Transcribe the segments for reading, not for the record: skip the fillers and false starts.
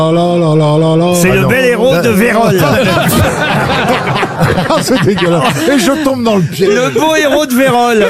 C'est le bel héros de Vérole. C'est dégueulasse. Et je tombe dans le pied. Le beau héros de Vérole.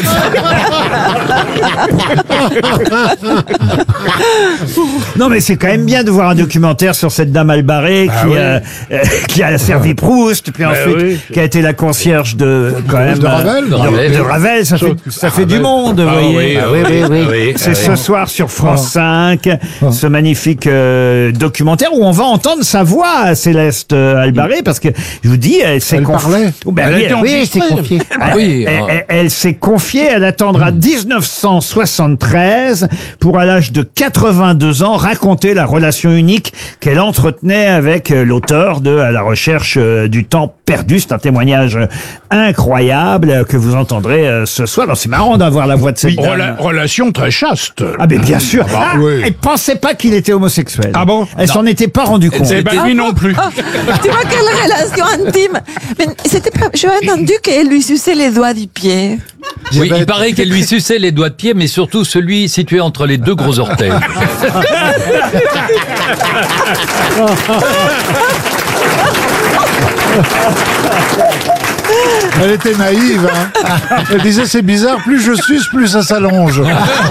Non, mais c'est quand même bien de voir un documentaire sur cette dame Al Barré qui a servi Proust, puis ensuite qui a été la concierge de Ravel. De Ravel. Ça fait du monde, vous voyez. Oui. C'est ce soir sur France 5, ce magnifique documentaire où on va entendre sa voix à Céleste Al Barré, parce que je vous dis, elle s'est parlait. Oui, c'est confié. Elle s'est confiée, elle attendra 1973 pour, à l'âge de 82 ans, raconter la relation unique qu'elle entretenait avec l'auteur de À la recherche du temps perdu. C'est un témoignage incroyable que vous entendrez ce soir. Alors, c'est marrant d'avoir la voix de cette dame. Relation très chaste. Ah, mais bien sûr. oui. Elle pensait pas qu'il était homosexuel. Ah bon? Elle s'en était pas rendue compte. Eh ben, lui non plus. Tu vois quelle relation intime. Mais c'était pas... J'ai entendu qu'elle lui suçait les doigts du pied. Oui, il paraît qu'elle lui suçait les doigts de pied, mais surtout celui situé entre les deux gros orteils. Elle était naïve. Elle disait c'est bizarre, plus je suce, plus ça s'allonge.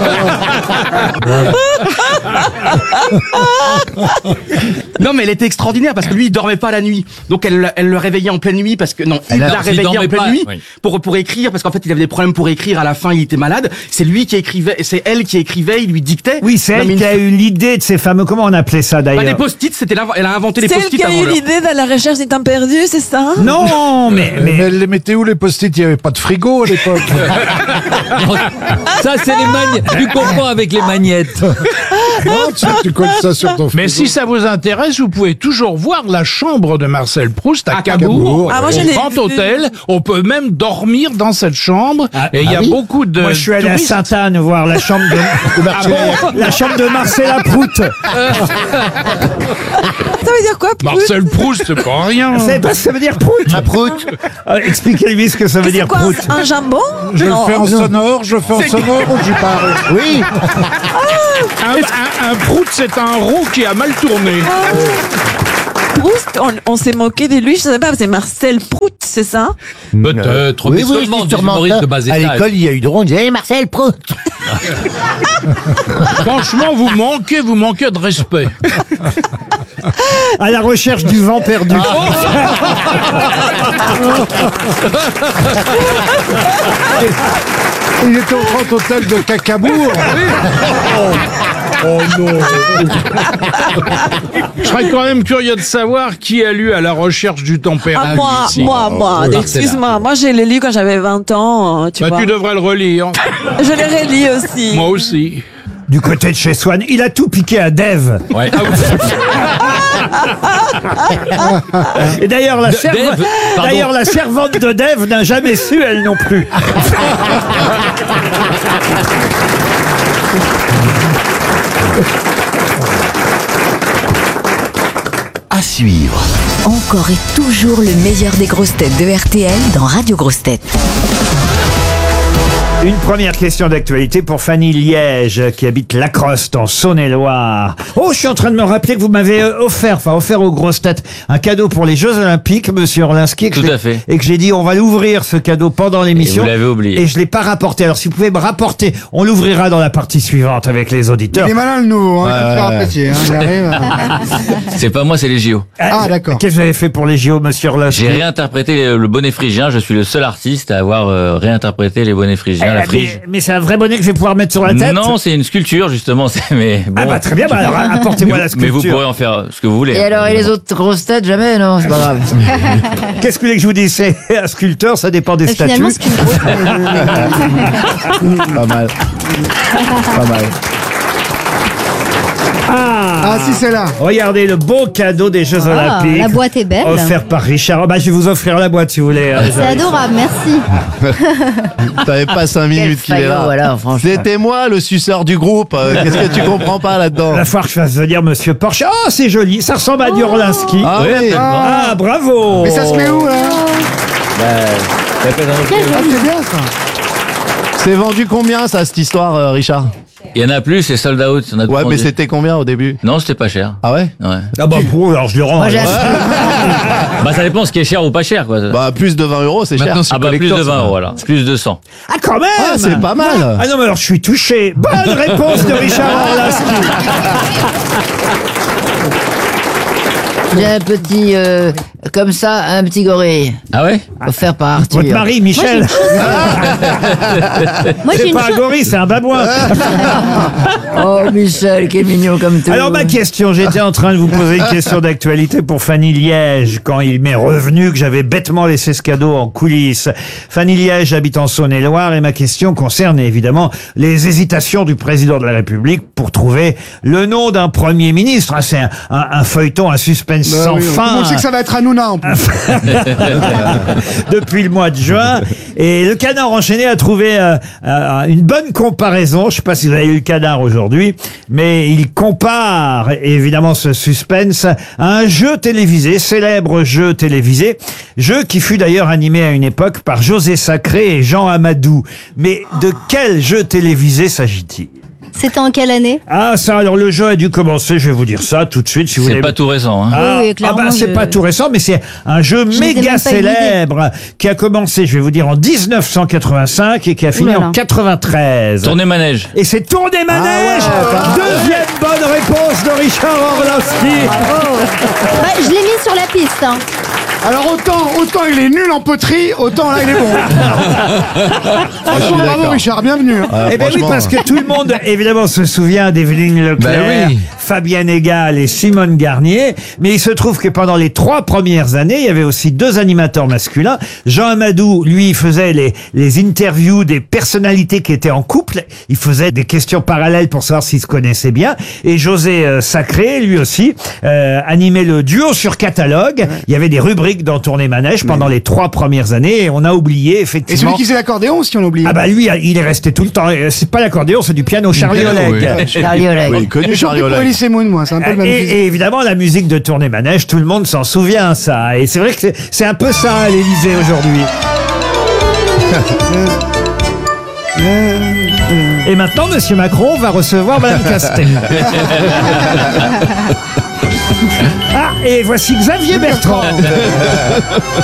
Non, mais elle était extraordinaire parce que lui, il dormait pas la nuit. Donc elle le réveillait en pleine nuit parce que il la réveillait en pleine nuit pour écrire, parce qu'en fait il avait des problèmes pour écrire. À la fin, il était malade. C'est lui qui écrivait, c'est elle qui écrivait. Il lui dictait. Oui, c'est elle qui a eu l'idée de ces fameux. Comment on appelait ça d'ailleurs? Les post-it, elle a inventé les C'est elle post-it qui a avant eu l'heure. l'idée de la recherche du temps perdu, c'est ça? Non, mais elle les mettait où les post-it? Il n'y avait pas de frigo à l'époque. Ça, c'est les magnettes. Tu comprends avec les magnettes. Non, tu colles ça sur ton frigo. Mais si ça vous intéresse, vous pouvez toujours voir la chambre de Marcel Proust à Cabourg, Ah, moi, je au l'ai Grand vu. Hôtel. On peut même dormir dans cette chambre. Et il y a beaucoup de moi je suis allé à touristes. Sainte-Anne voir la chambre de la chambre de Marcella Prout. Ça veut dire quoi, Proust? Marcel Proust, c'est pas rien. Vous savez pas ce que ça veut dire Prout? Prout. Expliquez-lui ce que ça veut C'est dire quoi, Prout. un jambon? Je le fais en sonore, ou j'y parle. Oui. Un Prout, c'est un rond qui a mal tourné. Proust, on s'est moqué de lui, je sais pas, c'est Marcel Prout, c'est ça? Peut-être, mais seulement des humoristes de bas À étage. l'école, il y a eu drôle, on disait hey, Marcel Proust. Franchement, vous manquez de respect. À la recherche du vent perdu. Il était au Grand Hôtel de Cacabourg. Oh non. Je serais quand même curieux de savoir qui a lu À la recherche du temps perdu. Ah, moi, excuse-moi, moi je l'ai lu quand j'avais 20 ans, tu vois. Tu devrais le relire. Je l'ai relis aussi. Moi aussi. Du côté de chez Swann, il a tout piqué à Dave. Ouais. Et d'ailleurs, la servante de Dave n'a jamais su, elle non plus. À suivre. Encore et toujours le meilleur des grosses têtes de RTL dans Radio Grosses Têtes. Une première question d'actualité pour Fanny Liège, qui habite Lacroste, en Saône-et-Loire. Oh, je suis en train de me rappeler que vous m'avez offert aux grosses têtes, un cadeau pour les Jeux Olympiques, monsieur Orlinski. Tout à fait. Et que j'ai dit, on va l'ouvrir, ce cadeau, pendant l'émission. Et vous l'avez oublié. Et je l'ai pas rapporté. Alors, si vous pouvez me rapporter, on l'ouvrira dans la partie suivante avec les auditeurs. Il est malin le nouveau, hein, je peux apprécier. Hein, il arrive. C'est pas moi, c'est les JO. Ah, d'accord. Qu'est-ce que vous avez fait pour les JO, monsieur Orlinski? J'ai réinterprété le bonnet phrygien. Je suis le seul artiste à avoir réinterprété les bonnets phrygiens. La frige. Mais c'est un vrai bonnet que je vais pouvoir mettre sur la tête? Non, c'est une sculpture, justement. Mais bon. Ah bah très bien, bah alors apportez-moi la sculpture. Mais vous pourrez en faire ce que vous voulez. Et alors, et les autres grosses têtes, jamais, non, c'est pas grave. Qu'est-ce que vous voulez que je vous dise? C'est un sculpteur, ça dépend des statuts. Finalement, c'est une grosse... Pas mal. Pas mal. Ah, si, c'est là. Regardez le beau cadeau des Jeux Olympiques. La boîte est belle. Offert par Richard. Bah, je vais vous offrir la boîte si vous voulez. C'est adorable, merci. T'avais pas 5 minutes qu'il est là. Voilà, franchement. C'était moi le suceur du groupe. Qu'est-ce que tu comprends pas là-dedans? La fois que je fasse venir monsieur Porsche. Oh, c'est joli. Ça ressemble à du Orlinski. Ah oui. Ah, bravo. Mais ça se met où, là? C'est bien ça. C'est vendu combien ça, cette histoire, Richard? Il y en a plus, c'est sold out. On a tout Ouais, mais vendu. c'était combien au début? Non, c'était pas cher. Ah ouais? Ouais. Ah bah pour alors je le rends. Moi, j'ai alors. acheté. Bah ça dépend ce qui est cher ou pas cher, quoi. Bah, plus de 20 euros, c'est cher. Ah bah plus de 20 euros, voilà. Plus de 100. Ah quand même. Ah, c'est pas mal. Ah non mais alors je suis touché. Bonne réponse de Richard Orlinski. J'ai un petit, comme ça, un petit gorille. Ah ouais? Offert par Arthur. Votre mari Michel. Moi, j'ai C'est une pas un chose. gorille, c'est un babouin. Oh, Michel, qui est mignon comme tout. Alors ma question, j'étais en train de vous poser une question d'actualité pour Fanny Liège, quand il m'est revenu que j'avais bêtement laissé ce cadeau en coulisses. Fanny Liège habite en Saône-et-Loire et ma question concerne évidemment les hésitations du président de la République pour trouver le nom d'un Premier ministre. Ah, c'est un feuilleton, un suspense sans fin. On sait que ça va être Hanouna en plus. Depuis le mois de juin. Et le Canard enchaîné a trouvé une bonne comparaison. Je sais pas si vous avez eu le Canard aujourd'hui, mais il compare évidemment ce suspense à un jeu télévisé, célèbre jeu télévisé, jeu qui fut d'ailleurs animé à une époque par José Sacré et Jean Amadou. Mais de quel jeu télévisé s'agit-il? C'était en quelle année? Ah ça, alors le jeu a dû commencer, je vais vous dire ça tout de suite si vous C'est voulez. pas tout récent, hein. Ah, Oui, clairement, ah bah c'est je- pas tout récent, mais c'est un jeu n'étais méga même pas célèbre qui a commencé, je vais vous dire, en 1985 et qui a fini Ouh là là. en 93. Tournée manège. Et c'est Tournée Manège. Deuxième bonne réponse de Richard Orlinski. Bah, je l'ai mis sur la piste. Hein. Alors autant il est nul en poterie, autant là il est bon. Franchement, bravo Richard, bienvenue. Eh ben oui, franchement. parce que tout le monde, évidemment, se souvient d'Evelyne Leclerc, Ben oui. Fabienne Egal et Simone Garnier. Mais il se trouve que pendant les 3 premières années, il y avait aussi 2 animateurs masculins. Jean Amadou, lui, faisait les interviews des personnalités qui étaient en couple. Il faisait des questions parallèles pour savoir s'ils se connaissaient bien. Et José Sacré, lui aussi, animait le duo sur catalogue. Il y avait des rubriques dans Tournée Manège pendant les 3 premières années. Et on a oublié, Et effectivement. celui qui faisait l'accordéon aussi on a oublié. Ah bah lui, il est resté tout le temps. C'est pas l'accordéon, c'est du piano. Charlie piano, Oleg. Charlie Oleg. Oui, connu J'ai Charlie compris pour Oleg. Elise Moon, moi, c'est un peu le même physique. Et évidemment, la musique de Tournée Manège, tout le monde s'en souvient, ça. Et c'est vrai que c'est un peu ça à l'Élysée aujourd'hui. Et maintenant, Monsieur Macron va recevoir Madame Castel. Ah, et voici Xavier Bertrand.